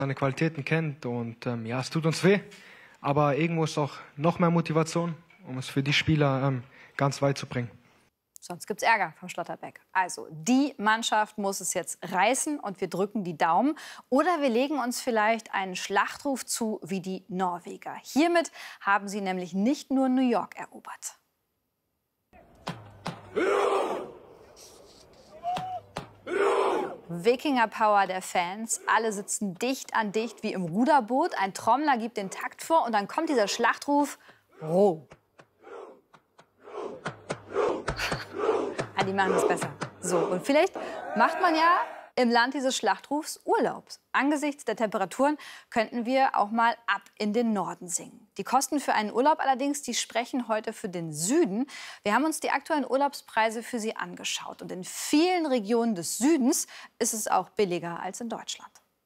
seine Qualitäten kennt und ja, es tut uns weh, aber irgendwo ist auch noch mehr Motivation, um es für die Spieler ganz weit zu bringen. Sonst gibt es Ärger vom Schlotterbeck. Also, die Mannschaft muss es jetzt reißen und wir drücken die Daumen. Oder wir legen uns vielleicht einen Schlachtruf zu wie die Norweger. Hiermit haben sie nämlich nicht nur New York erobert. Wikinger-Power der Fans. Alle sitzen dicht an dicht wie im Ruderboot. Ein Trommler gibt den Takt vor und dann kommt dieser Schlachtruf Roh. Die machen das besser. So, und vielleicht macht man ja im Land dieses Schlachtrufs Urlaubs. Angesichts der Temperaturen könnten wir auch mal ab in den Norden singen. Die Kosten für einen Urlaub allerdings, die sprechen heute für den Süden. Wir haben uns die aktuellen Urlaubspreise für Sie angeschaut. Und in vielen Regionen des Südens ist es auch billiger als in Deutschland.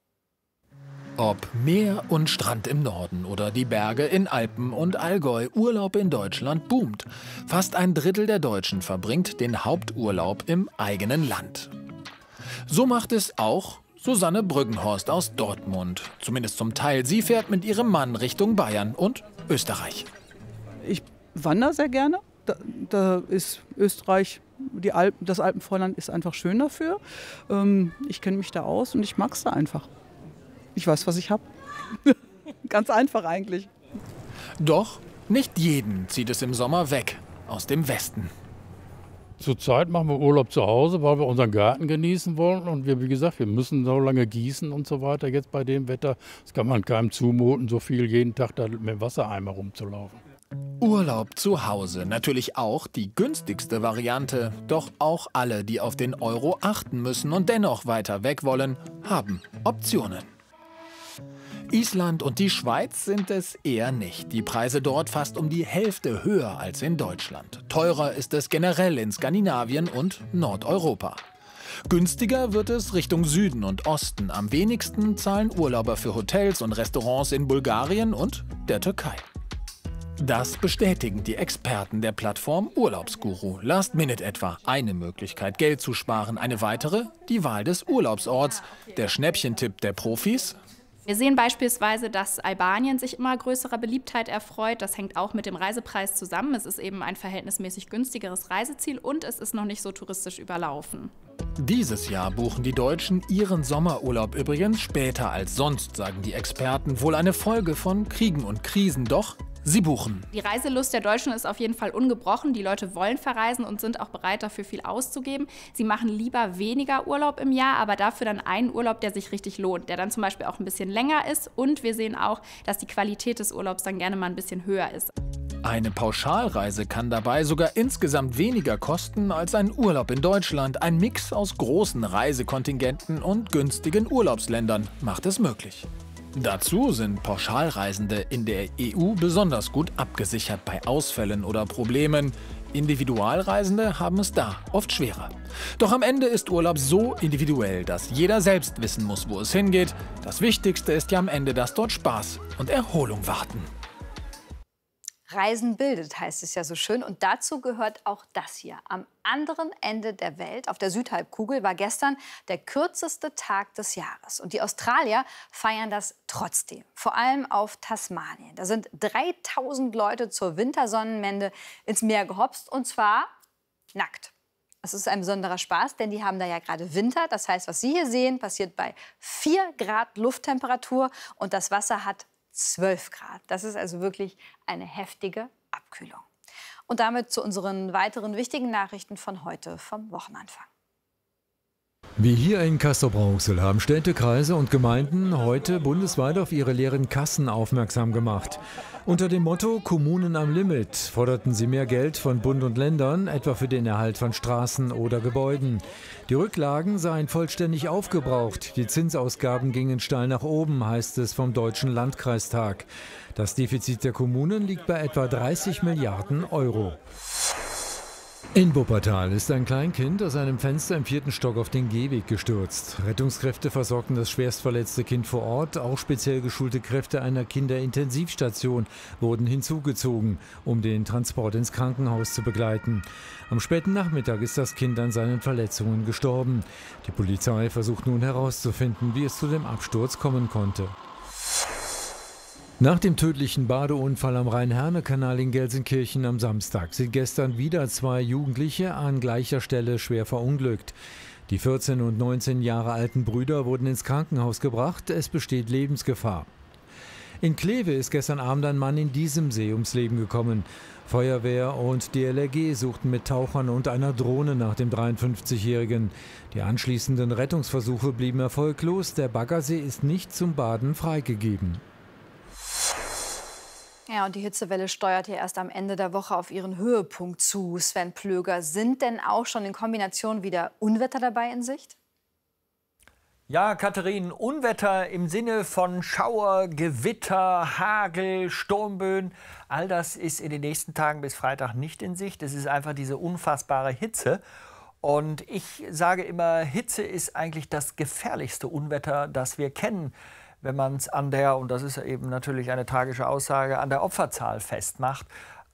Ob Meer und Strand im Norden oder die Berge in Alpen und Allgäu, Urlaub in Deutschland boomt. Fast ein Drittel der Deutschen verbringt den Haupturlaub im eigenen Land. So macht es auch Susanne Brüggenhorst aus Dortmund. Zumindest zum Teil. Sie fährt mit ihrem Mann Richtung Bayern und Österreich. Ich wandere sehr gerne. Da ist Österreich, das Alpenvorland ist einfach schön dafür. Ich kenne mich da aus und ich mag es da einfach. Ich weiß, was ich habe. Ganz einfach eigentlich. Doch nicht jeden zieht es im Sommer weg aus dem Westen. Zurzeit machen wir Urlaub zu Hause, weil wir unseren Garten genießen wollen. Und wir, wie gesagt, wir müssen so lange gießen und so weiter. Jetzt bei dem Wetter, das kann man keinem zumuten, so viel jeden Tag da mit dem Wassereimer rumzulaufen. Urlaub zu Hause, natürlich auch die günstigste Variante. Doch auch alle, die auf den Euro achten müssen und dennoch weiter weg wollen, haben Optionen. Island und die Schweiz sind es eher nicht. Die Preise dort fast um die Hälfte höher als in Deutschland. Teurer ist es generell in Skandinavien und Nordeuropa. Günstiger wird es Richtung Süden und Osten. Am wenigsten zahlen Urlauber für Hotels und Restaurants in Bulgarien und der Türkei. Das bestätigen die Experten der Plattform Urlaubsguru. Last Minute etwa eine Möglichkeit, Geld zu sparen. Eine weitere, die Wahl des Urlaubsorts. Der Schnäppchentipp der Profis: Wir sehen beispielsweise, dass Albanien sich immer größerer Beliebtheit erfreut. Das hängt auch mit dem Reisepreis zusammen. Es ist eben ein verhältnismäßig günstigeres Reiseziel und es ist noch nicht so touristisch überlaufen. Dieses Jahr buchen die Deutschen ihren Sommerurlaub übrigens später als sonst, sagen die Experten. Wohl eine Folge von Kriegen und Krisen, doch sie buchen. Die Reiselust der Deutschen ist auf jeden Fall ungebrochen. Die Leute wollen verreisen und sind auch bereit, dafür viel auszugeben. Sie machen lieber weniger Urlaub im Jahr, aber dafür dann einen Urlaub, der sich richtig lohnt, der dann zum Beispiel auch ein bisschen länger ist. Und wir sehen auch, dass die Qualität des Urlaubs dann gerne mal ein bisschen höher ist. Eine Pauschalreise kann dabei sogar insgesamt weniger kosten als ein Urlaub in Deutschland. Ein Mix aus großen Reisekontingenten und günstigen Urlaubsländern macht es möglich. Dazu sind Pauschalreisende in der EU besonders gut abgesichert bei Ausfällen oder Problemen. Individualreisende haben es da oft schwerer. Doch am Ende ist Urlaub so individuell, dass jeder selbst wissen muss, wo es hingeht. Das Wichtigste ist ja am Ende, dass dort Spaß und Erholung warten. Reisen bildet, heißt es ja so schön. Und dazu gehört auch das hier. Am anderen Ende der Welt, auf der Südhalbkugel, war gestern der kürzeste Tag des Jahres. Und die Australier feiern das trotzdem. Vor allem auf Tasmanien. Da sind 3000 Leute zur Wintersonnenwende ins Meer gehopst. Und zwar nackt. Es ist ein besonderer Spaß, denn die haben da ja gerade Winter. Das heißt, was Sie hier sehen, passiert bei 4 Grad Lufttemperatur. Und das Wasser hat 12 Grad. Das ist also wirklich eine heftige Abkühlung. Und damit zu unseren weiteren wichtigen Nachrichten von heute vom Wochenanfang. Wie hier in Castrop-Rauxel haben Städte, Kreise und Gemeinden heute bundesweit auf ihre leeren Kassen aufmerksam gemacht. Unter dem Motto Kommunen am Limit forderten sie mehr Geld von Bund und Ländern, etwa für den Erhalt von Straßen oder Gebäuden. Die Rücklagen seien vollständig aufgebraucht. Die Zinsausgaben gingen steil nach oben, heißt es vom Deutschen Landkreistag. Das Defizit der Kommunen liegt bei etwa 30 Milliarden Euro. In Wuppertal ist ein Kleinkind aus einem Fenster im 4. Stock auf den Gehweg gestürzt. Rettungskräfte versorgten das schwerst verletzte Kind vor Ort. Auch speziell geschulte Kräfte einer Kinderintensivstation wurden hinzugezogen, um den Transport ins Krankenhaus zu begleiten. Am späten Nachmittag ist das Kind an seinen Verletzungen gestorben. Die Polizei versucht nun herauszufinden, wie es zu dem Absturz kommen konnte. Nach dem tödlichen Badeunfall am Rhein-Herne-Kanal in Gelsenkirchen am Samstag sind gestern wieder 2 Jugendliche an gleicher Stelle schwer verunglückt. Die 14 und 19 Jahre alten Brüder wurden ins Krankenhaus gebracht. Es besteht Lebensgefahr. In Kleve ist gestern Abend ein Mann in diesem See ums Leben gekommen. Feuerwehr und DLRG suchten mit Tauchern und einer Drohne nach dem 53-Jährigen. Die anschließenden Rettungsversuche blieben erfolglos. Der Baggersee ist nicht zum Baden freigegeben. Ja, und die Hitzewelle steuert ja erst am Ende der Woche auf ihren Höhepunkt zu. Sven Plöger, sind denn auch schon in Kombination wieder Unwetter dabei in Sicht? Ja, Katharin, Unwetter im Sinne von Schauer, Gewitter, Hagel, Sturmböen, all das ist in den nächsten Tagen bis Freitag nicht in Sicht. Es ist einfach diese unfassbare Hitze. Und ich sage immer, Hitze ist eigentlich das gefährlichste Unwetter, das wir kennen. Wenn man es an der, und das ist eben natürlich eine tragische Aussage, an der Opferzahl festmacht.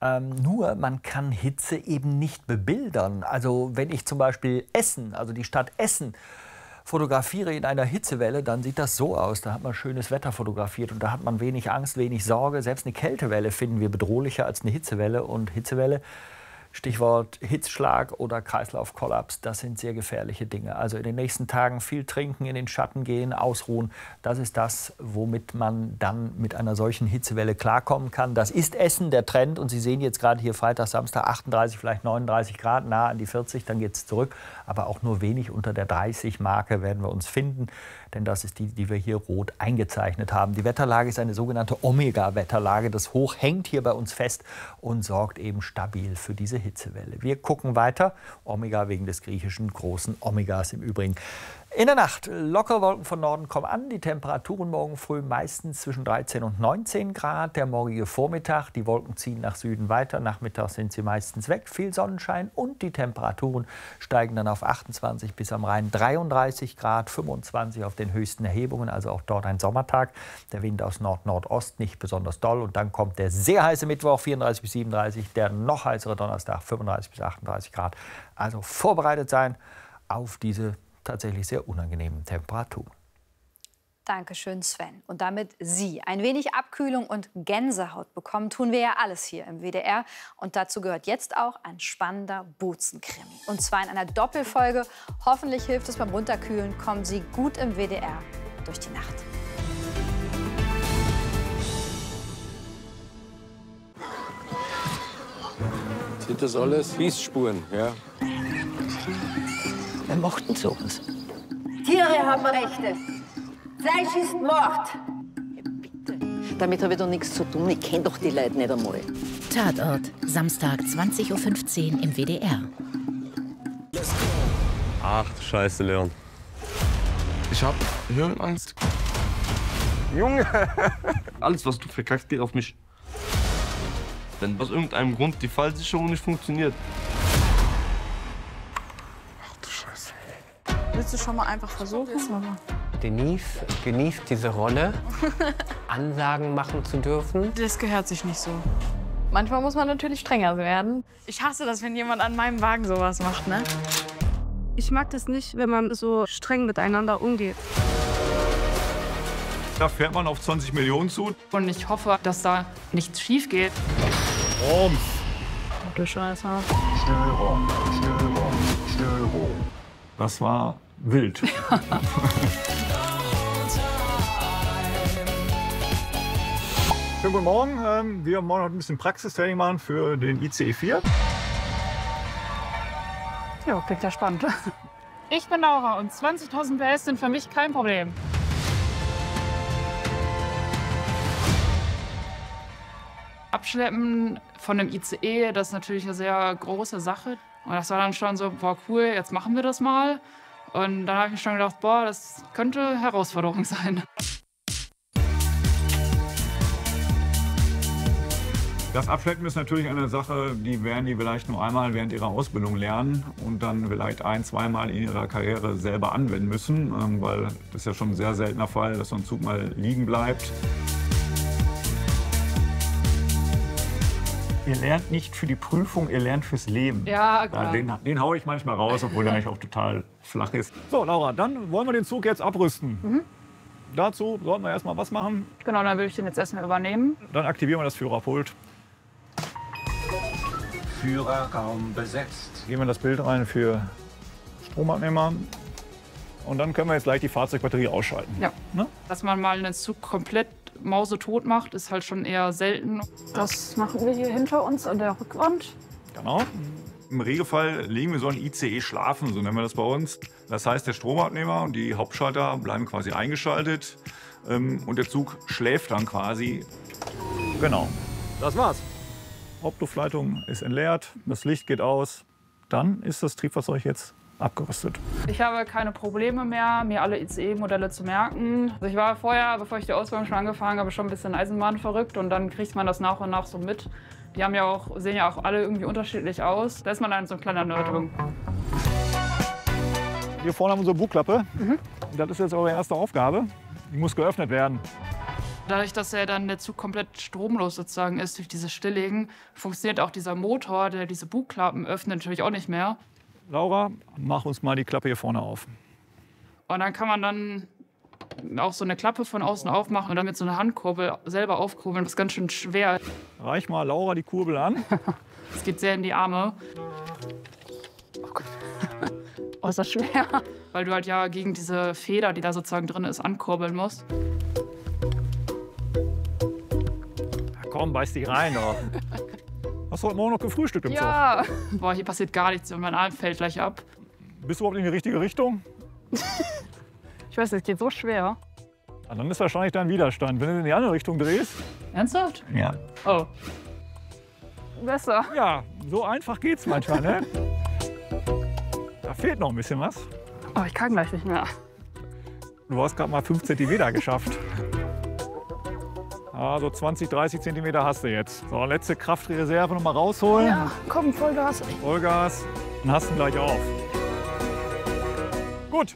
Nur man kann Hitze eben nicht bebildern. Also wenn ich zum Beispiel Essen, also die Stadt Essen, fotografiere in einer Hitzewelle, dann sieht das so aus. Da hat man schönes Wetter fotografiert und da hat man wenig Angst, wenig Sorge. Selbst eine Kältewelle finden wir bedrohlicher als eine Hitzewelle. Und Hitzewelle, Stichwort Hitzschlag oder Kreislaufkollaps, das sind sehr gefährliche Dinge. Also in den nächsten Tagen viel trinken, in den Schatten gehen, ausruhen. Das ist das, womit man dann mit einer solchen Hitzewelle klarkommen kann. Das ist Essen, der Trend. Und Sie sehen jetzt gerade hier Freitag, Samstag 38, vielleicht 39 Grad, nah an die 40, dann geht es zurück. Aber auch nur wenig unter der 30-Marke werden wir uns finden. Denn das ist die wir hier rot eingezeichnet haben. Die Wetterlage ist eine sogenannte Omega-Wetterlage. Das Hoch hängt hier bei uns fest und sorgt eben stabil für diese Hitzewelle. Wir gucken weiter. Omega wegen des griechischen großen Omegas im Übrigen. In der Nacht lockere Wolken von Norden kommen an. Die Temperaturen morgen früh meistens zwischen 13 und 19 Grad. Der morgige Vormittag, die Wolken ziehen nach Süden weiter. Nachmittags sind sie meistens weg. Viel Sonnenschein und die Temperaturen steigen dann auf 28 bis am Rhein 33 Grad, 25 auf den höchsten Erhebungen. Also auch dort ein Sommertag. Der Wind aus Nord-Nordost nicht besonders doll. Und dann kommt der sehr heiße Mittwoch, 34 bis 37. Der noch heißere Donnerstag, 35 bis 38 Grad. Also vorbereitet sein auf diese tatsächlich sehr unangenehmen Temperaturen. Dankeschön, Sven. Und damit Sie ein wenig Abkühlung und Gänsehaut bekommen, tun wir ja alles hier im WDR. Und dazu gehört jetzt auch ein spannender Bozenkrimi. Und zwar in einer Doppelfolge. Hoffentlich hilft es beim Runterkühlen. Kommen Sie gut im WDR durch die Nacht. Sind das alles Fließspuren, ja? Wer macht denn sowas? Tiere haben Rechte. Fleisch ist Mord. Damit habe ich doch nichts zu tun. Ich kenne doch die Leute nicht einmal. Tatort, Samstag 20:15 Uhr im WDR. Ach du Scheiße, Leon. Ich hab Höhenangst. Junge! Alles, was du verkackst, geht auf mich. Wenn aus irgendeinem Grund die Fallsicherung nicht funktioniert. Willst du schon mal einfach versuchen? Denise genießt diese Rolle, Ansagen machen zu dürfen. Das gehört sich nicht so. Manchmal muss man natürlich strenger werden. Ich hasse das, wenn jemand an meinem Wagen sowas macht, ne? Ich mag das nicht, wenn man so streng miteinander umgeht. Da fährt man auf 20 Millionen zu. Und ich hoffe, dass da nichts schief geht. Rums. Du Scheiße. Störung. Das war wild. Schönen guten Morgen. Wir wollen heute ein bisschen Praxistraining machen für den ICE 4. Ja, klingt ja spannend. Ich bin Laura und 20.000 PS sind für mich kein Problem. Abschleppen von dem ICE, das ist natürlich eine sehr große Sache. Und das war dann schon so, boah cool, jetzt machen wir das mal. Und dann habe ich mir schon gedacht, boah, das könnte Herausforderung sein. Das Abschleppen ist natürlich eine Sache, die werden die vielleicht nur einmal während ihrer Ausbildung lernen und dann vielleicht ein-, zweimal in ihrer Karriere selber anwenden müssen, weil das ist ja schon ein sehr seltener Fall, dass so ein Zug mal liegen bleibt. Ihr lernt nicht für die Prüfung, ihr lernt fürs Leben. Ja, klar. Den haue ich manchmal raus, obwohl der eigentlich auch total flach ist. So, Laura, dann wollen wir den Zug jetzt abrüsten. Dazu sollten wir erstmal was machen. Genau, dann würde ich den jetzt erstmal übernehmen. Dann aktivieren wir das Führerpult. Führerraum besetzt. Geben wir das Bild rein für Stromabnehmer. Und dann können wir jetzt gleich die Fahrzeugbatterie ausschalten. Ja. Ne? Dass man mal einen Zug komplett mausetot macht, ist halt schon eher selten. Das machen wir hier hinter uns an der Rückwand. Genau. Im Regelfall legen wir so einen ICE schlafen, so nennen wir das bei uns. Das heißt, der Stromabnehmer und die Hauptschalter bleiben quasi eingeschaltet und der Zug schläft dann quasi. Genau. Das war's. Hauptluftleitung ist entleert, das Licht geht aus. Dann ist das Triebfahrzeug jetzt abgerüstet. Ich habe keine Probleme mehr, mir alle ICE-Modelle zu merken. Also ich war vorher, bevor ich die Ausbildung schon angefangen habe, schon ein bisschen Eisenbahn verrückt und dann kriegt man das nach und nach so mit. Die haben ja auch, sehen ja auch alle irgendwie unterschiedlich aus. Da ist man dann so ein kleiner Nerd irgendwie. Hier vorne haben wir unsere Bugklappe. Das ist jetzt eure erste Aufgabe. Die muss geöffnet werden. Dadurch, dass ja dann der Zug komplett stromlos sozusagen ist durch dieses Stilllegen, funktioniert auch dieser Motor, der diese Bugklappen öffnet, natürlich auch nicht mehr. Laura, mach uns mal die Klappe hier vorne auf. Und dann kann man dann auch so eine Klappe von außen aufmachen und dann mit so einer Handkurbel selber aufkurbeln. Das ist ganz schön schwer. Reich mal Laura die Kurbel an. Es geht sehr in die Arme. Oh Gott. Oh, ist das schwer. Weil du halt ja gegen diese Feder, die da sozusagen drin ist, ankurbeln musst. Ja, komm, beiß dich rein. Doch. Hast du heute Morgen noch gefrühstückt im Zug? Ja. Boah, hier passiert gar nichts und mein Arm fällt gleich ab. Bist du überhaupt in die richtige Richtung? Ich weiß, es geht so schwer. Ja, dann ist wahrscheinlich dein Widerstand. Wenn du in die andere Richtung drehst. Ernsthaft? Ja. Oh. Besser. Ja, so einfach geht's manchmal, ne? Da fehlt noch ein bisschen was. Oh, ich kann gleich nicht mehr. Du hast gerade mal 5 cm geschafft. Also 20, 30 cm hast du jetzt. So, letzte Kraftreserve noch mal rausholen. Ja, komm, Vollgas. Vollgas. Dann hast du ihn gleich auf. Gut.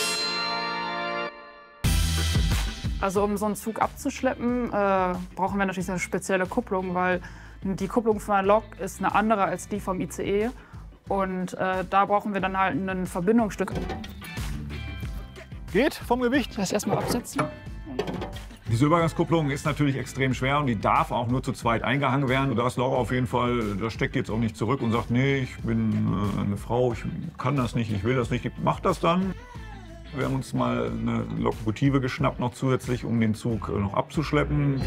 Also um so einen Zug abzuschleppen, brauchen wir natürlich eine spezielle Kupplung, weil die Kupplung von der Lok ist eine andere als die vom ICE. Und da brauchen wir dann halt ein Verbindungsstück. Geht vom Gewicht? Das erstmal absetzen. Diese Übergangskupplung ist natürlich extrem schwer und die darf auch nur zu zweit eingehangen werden. Und da ist Laura auf jeden Fall, da steckt jetzt auch nicht zurück und sagt, nee, ich bin eine Frau, ich kann das nicht, ich will das nicht, macht das dann. Wir haben uns mal eine Lokomotive geschnappt noch zusätzlich, um den Zug noch abzuschleppen.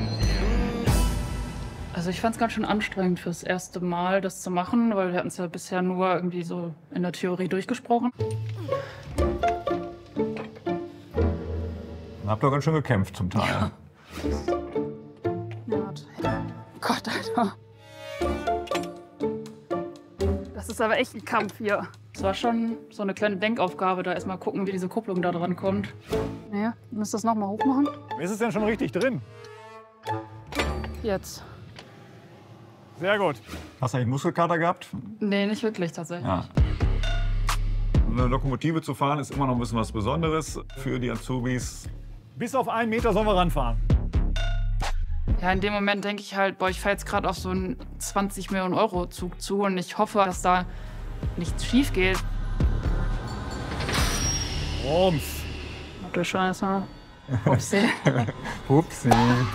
Also ich fand es ganz schön anstrengend fürs erste Mal, das zu machen, weil wir hatten es ja bisher nur irgendwie so in der Theorie durchgesprochen. Habt ihr ganz schön gekämpft zum Teil. Ja. Gott, Alter. Das ist aber echt ein Kampf hier. Es war schon so eine kleine Denkaufgabe, da erstmal gucken, wie diese Kupplung da dran kommt. Ja, müsst ihr das nochmal hoch machen? Ist es denn schon richtig drin? Jetzt. Sehr gut. Hast du eigentlich Muskelkater gehabt? Nee, nicht wirklich tatsächlich. Ja. Eine Lokomotive zu fahren ist immer noch ein bisschen was Besonderes für die Azubis. Bis auf 1 Meter sollen wir ranfahren. Ja, in dem Moment denke ich halt, boah, ich fahre jetzt gerade auf so einen 20 Millionen Euro Zug zu und ich hoffe, dass da nichts schief geht. Rums. Ach du Scheiße. Upsi. Upsi.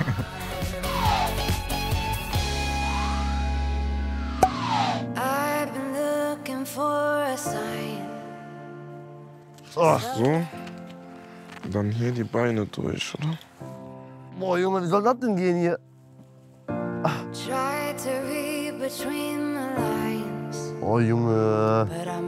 Ach so. Dann hier die Beine durch, oder? Boah, Junge, wie soll das denn gehen hier? Oh, Junge.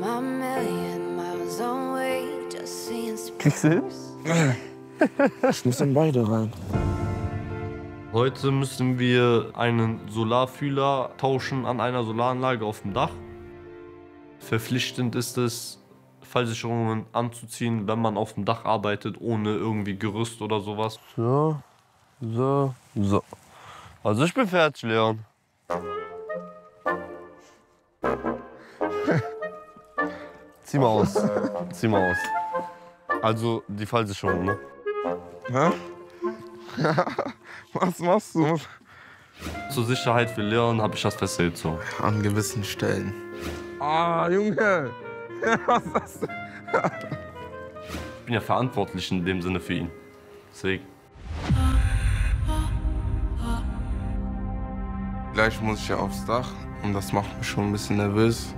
Kriegst du hin? Ich muss in beide rein. Heute müssen wir einen Solarfühler tauschen an einer Solaranlage auf dem Dach. Verpflichtend ist es, Fallsicherungen anzuziehen, wenn man auf dem Dach arbeitet, ohne irgendwie Gerüst oder sowas. So. Also ich bin fertig, Leon. Zieh mal aus. Zieh mal aus. Also die Fallsicherung, ne? Hä? Was machst du? Zur Sicherheit für Leon habe ich das festhält so. An gewissen Stellen. Ah, Junge! Was ist das denn? Ich bin ja verantwortlich in dem Sinne für ihn. Deswegen. Gleich muss ich ja aufs Dach und das macht mich schon ein bisschen nervös.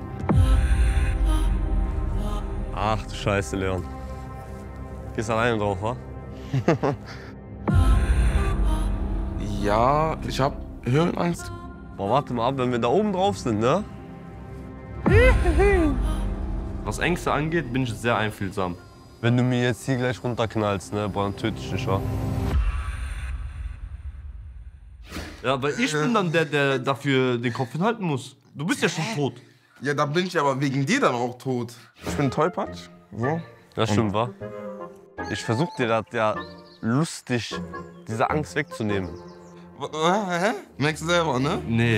Ach du Scheiße, Leon. Gehst alleine drauf, wa? Ja, ich hab Höhenangst. Boah, warte mal ab, wenn wir da oben drauf sind, ne? Was Ängste angeht, bin ich sehr einfühlsam. Wenn du mir jetzt hier gleich runterknallst, ne, boah, dann töte ich dich, wa? Ja, weil ich bin dann der dafür den Kopf hinhalten muss. Du bist ja schon tot. Ja, da bin ich aber wegen dir dann auch tot. Ich bin tollpatsch. So. Das stimmt, wa? Ich versuch dir das ja lustig, diese Angst wegzunehmen. Hä? Merkst du selber, ne? Nee.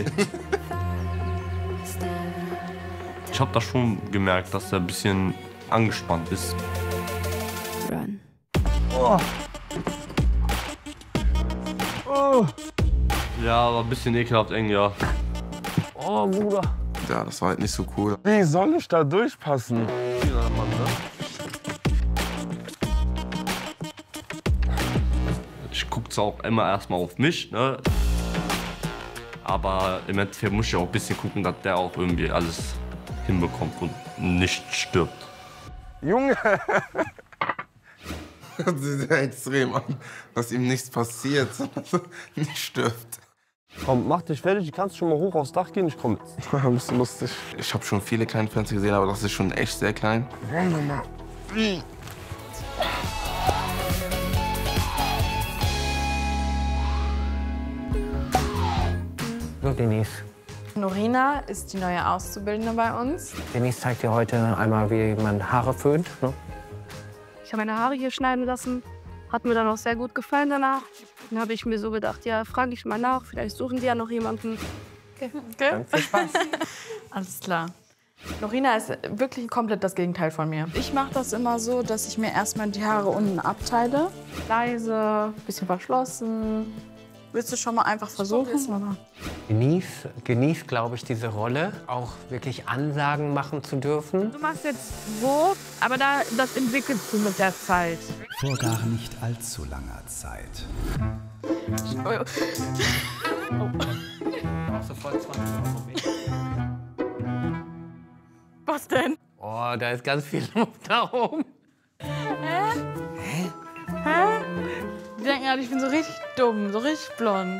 Ich hab das schon gemerkt, dass er ein bisschen angespannt ist. Run. Oh. Oh. Ja, aber ein bisschen ekelhaft eng, ja. Oh, Bruder. Ja, das war halt nicht so cool. Wie soll ich da durchpassen? Ja, Mann, ne? Ich gucke zwar auch immer erstmal auf mich, ne? Aber im Endeffekt muss ich auch ein bisschen gucken, dass der auch irgendwie alles hinbekommt und nicht stirbt. Junge! Das sieht ja extrem an, dass ihm nichts passiert, sondern nicht stirbt. Komm, mach dich fertig, du kannst schon mal hoch aufs Dach gehen, ich komme jetzt. Ein bisschen lustig. Ich habe schon viele kleine Fenster gesehen, aber das ist schon echt sehr klein. So, Denise. Norina ist die neue Auszubildende bei uns. Denise zeigt dir heute einmal, wie man Haare föhnt. Ne? Ich habe meine Haare hier schneiden lassen. Hat mir dann auch sehr gut gefallen danach. Dann habe ich mir so gedacht, ja, frage ich mal nach. Vielleicht suchen die ja noch jemanden. Okay. Dann viel Spaß. Alles klar. Norina ist wirklich komplett das Gegenteil von mir. Ich mache das immer so, dass ich mir erstmal die Haare unten abteile. Leise, bisschen verschlossen. Willst du schon mal einfach versuchen? Genießt, glaube ich, diese Rolle, auch wirklich Ansagen machen zu dürfen. Du machst jetzt Wurf, aber das entwickelst du mit der Zeit. Vor gar nicht allzu langer Zeit. Oh. Was denn? Oh, da ist ganz viel Luft da oben. Hä? Die denken halt, ich bin so richtig dumm, so richtig blond.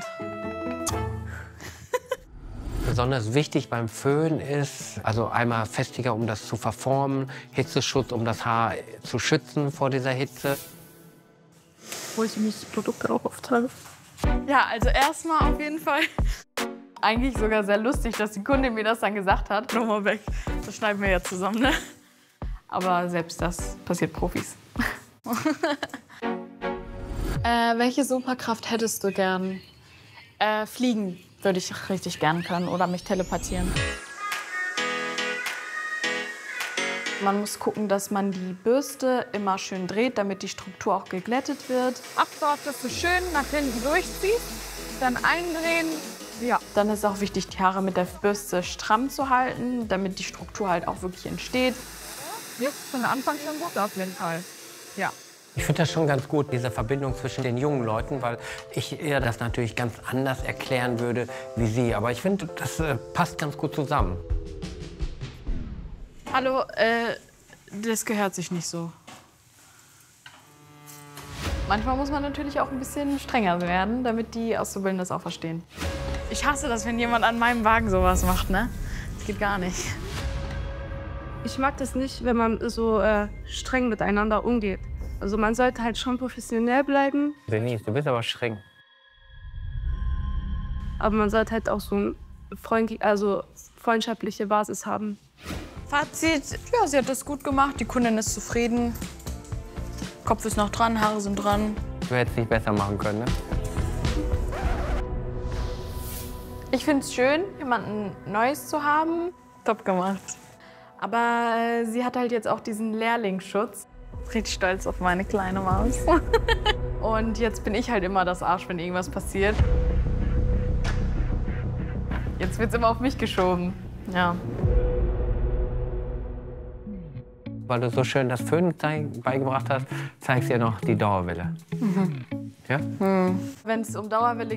Besonders wichtig beim Föhn ist, also einmal Festiger, um das zu verformen, Hitzeschutz, um das Haar zu schützen vor dieser Hitze. Wo ich mir die Produkte auch aufteile. Ja, also erstmal auf jeden Fall. Eigentlich sogar sehr lustig, dass die Kundin mir das dann gesagt hat. Nochmal weg. Das schneiden wir ja zusammen, ne? Aber selbst das passiert Profis. Welche Superkraft hättest du gern? Fliegen würde ich richtig gern können oder mich teleportieren. Man muss gucken, dass man die Bürste immer schön dreht, damit die Struktur auch geglättet wird. Achte darauf, dass du schön nach hinten durchziehst, dann eindrehen. Ja. Dann ist auch wichtig, die Haare mit der Bürste stramm zu halten, damit die Struktur halt auch wirklich entsteht. Jetzt von Anfang schon gut auf jeden Fall. Ja. Ich finde das schon ganz gut, diese Verbindung zwischen den jungen Leuten, weil ich ihr das natürlich ganz anders erklären würde wie sie. Aber ich finde, das passt ganz gut zusammen. Hallo, das gehört sich nicht so. Manchmal muss man natürlich auch ein bisschen strenger werden, damit die Auszubildenden das auch verstehen. Ich hasse das, wenn jemand an meinem Wagen sowas macht, ne? Das geht gar nicht. Ich mag das nicht, wenn man so streng miteinander umgeht. Also man sollte halt schon professionell bleiben. Denise, du bist aber streng. Aber man sollte halt auch so eine freundschaftliche Basis haben. Fazit, ja, sie hat das gut gemacht, die Kundin ist zufrieden. Kopf ist noch dran, Haare sind dran. Du hättest nicht besser machen können, ne? Ich finde es schön, jemanden Neues zu haben. Top gemacht. Aber sie hat halt jetzt auch diesen Lehrlingsschutz. Richtig stolz auf meine kleine Maus. Und jetzt bin ich halt immer das Arsch, wenn irgendwas passiert. Jetzt wird es immer auf mich geschoben. Ja. Weil du so schön das Föhn beigebracht hast, zeigst du ja noch die Dauerwelle. Mhm. Ja? Wenn es um Dauerwelle